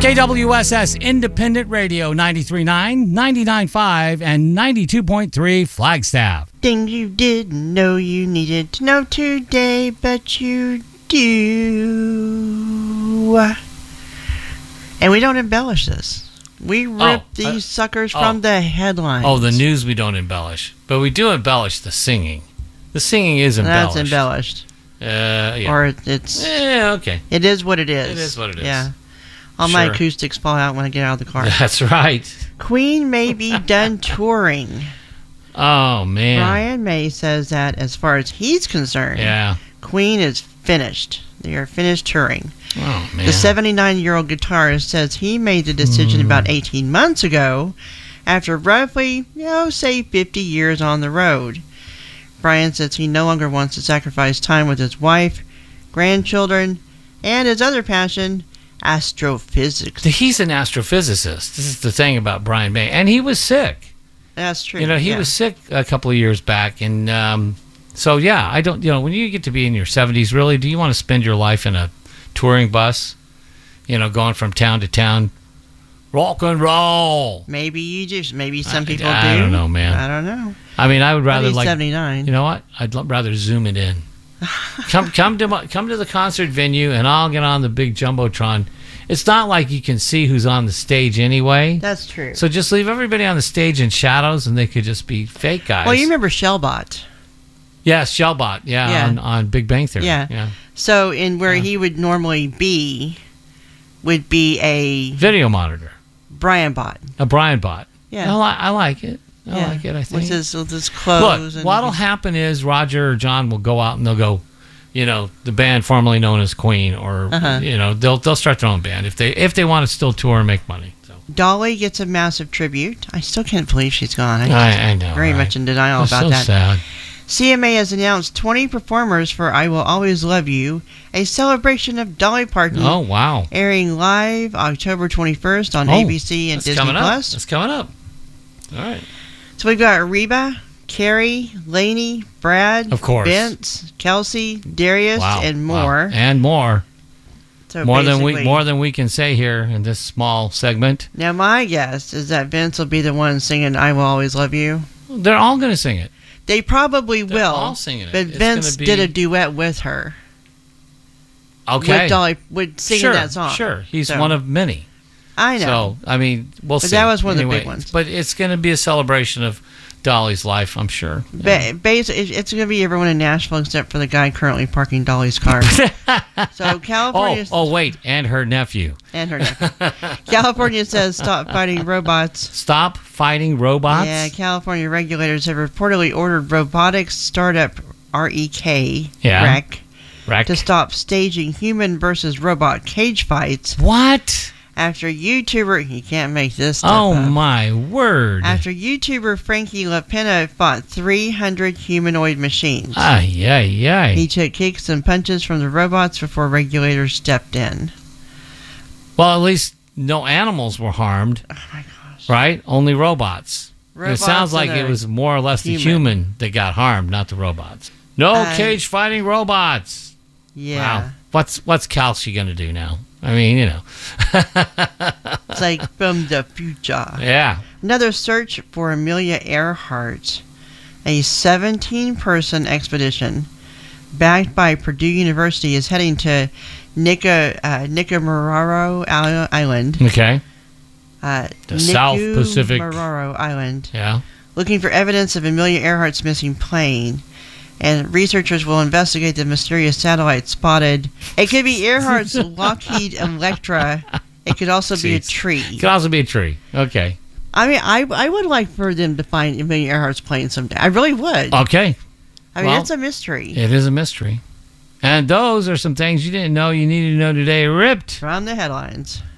KWSS Independent Radio 93.9, 99.5, and 92.3 Flagstaff. Thing you didn't know you needed to know today, but you do. And we don't embellish this. We rip these suckers from the headlines. Oh, the news we don't embellish. But we do embellish the singing. The singing is embellished. That's embellished. Yeah. Or it's... Yeah, okay. It is what it is. It is what it is. Yeah. All my acoustics fall out when I get out of the car. That's right. Queen may be done touring. Oh, man. Brian May says that as far as he's concerned, Queen is finished. They are finished touring. Oh, man. The 79-year-old guitarist says he made the decision about 18 months ago after roughly, say 50 years on the road. Brian says he no longer wants to sacrifice time with his wife, grandchildren, and his other passion, astrophysics. He's an astrophysicist. This is the thing about Brian May. And he was sick. That's true. He was sick a couple of years back. And so, I don't, when you get to be in your 70s, really, do you want to spend your life in a touring bus? Going from town to town? Rock and roll. Maybe you do. Maybe some people do. I don't know, man. I don't know. I mean, I would rather he's 79. You know what? I'd rather zoom it in. Come to the concert venue, and I'll get on the big jumbotron. It's not like you can see who's on the stage anyway. That's true. So just leave everybody on the stage in shadows, and they could just be fake guys. Well, you remember Shellbot? Yes, Shellbot. Yeah. On Big Bang Theory. Yeah. So where he would normally be, would be a video monitor. Brian Bot. A Brian Bot. Yeah. I like it. I like it, I think. With his clothes. Look, what'll happen is Roger or John will go out and they'll go, the band formerly known as Queen, or, they'll start their own band if they want to still tour and make money. So. Dolly gets a massive tribute. I still can't believe she's gone. I know. Very much in denial about that. Sad. CMA has announced 20 performers for I Will Always Love You, a celebration of Dolly Parton. Oh, wow. Airing live October 21st on ABC and Disney+. That's coming up. All right. So we've got Reba, Carrie, Lainey, Brad, of course, Vince, Kelsey, Darius, and more. Wow. And more. So more than we can say here in this small segment. Now my guess is that Vince will be the one singing I Will Always Love You. They're all going to sing it. They probably will. They're all singing it. But Vince did a duet with her. Okay. With Dolly, singing that song. Sure. He's one of many. I know. So, I mean, we'll see. But that was one of the big ones. But it's going to be a celebration of Dolly's life, I'm sure. It's going to be everyone in Nashville except for the guy currently parking Dolly's car. So California... Oh, wait, and her nephew. California says stop fighting robots. Stop fighting robots? Yeah, California regulators have reportedly ordered robotics startup REK to stop staging human versus robot cage fights. What? After YouTuber... You can't make this stuff up. My word. After YouTuber Frankie LaPena fought 300 humanoid machines. He took kicks and punches from the robots before regulators stepped in. Well, at least no animals were harmed. Oh, my gosh. Right? Only robots. It sounds like it was more or less the human that got harmed, not the robots. No cage fighting robots. Yeah. Wow. What's Kelsey going to do now? I mean, It's like from the future. Yeah. Another search for Amelia Earhart. A 17-person expedition backed by Purdue University is heading to Nicomararo Island. Okay. The South Pacific. Nicomararo Island. Yeah. Looking for evidence of Amelia Earhart's missing plane. And researchers will investigate the mysterious satellite spotted. It could be Earhart's Lockheed Electra. It could also be a tree. It could also be a tree. Okay. I mean, I would like for them to find Amelia Earhart's plane someday. I really would. Okay. I mean, it's a mystery. It is a mystery. And those are some things you didn't know you needed to know today. Ripped from the headlines.